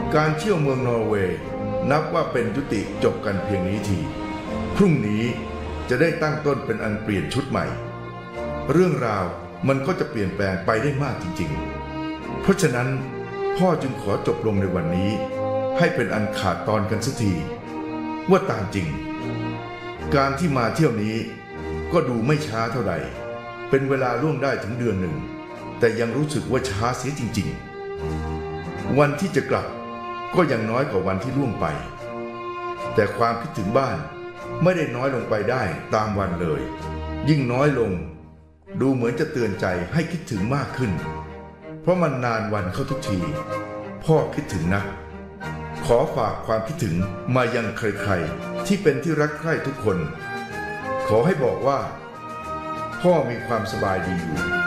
การเที่ยวเมืองนอร์เวย์นับว่าเป็นยุติจบกันเพียงนี้ทีพรุ่งนี้จะได้ตั้งต้นเป็นอันเปลี่ยนชุดใหม่เรื่องราวมันก็จะเปลี่ยนแปลงไปได้มากจริงๆเพราะฉะนั้นพ่อจึงขอจบลงในวันนี้ให้เป็นอันขาดตอนกันสักทีว่าตามจริงการที่มาเที่ยวนี้ก็ดูไม่ช้าเท่าใดเป็นเวลาล่วงได้ถึงเดือนหนึ่งแต่ยังรู้สึกว่าช้าเสียจริงๆวันที่จะกลับก็ยังน้อยกว่าวันที่ล่วงไปแต่ความคิดถึงบ้านไม่ได้น้อยลงไปได้ตามวันเลยยิ่งน้อยลงดูเหมือนจะเตือนใจให้คิดถึงมากขึ้นเพราะมันนานวันเข้าทุกทีพ่อคิดถึงนะขอฝากความคิดถึงมายังใครๆที่เป็นที่รักใคร่ทุกคนขอให้บอกว่าพ่อมีความสบายดีอยู่